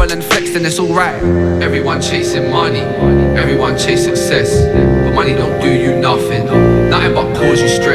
ball and flex, then it's alright. Everyone chasing money, everyone chase success, but money don't do you nothing. Nothing but cause you stress.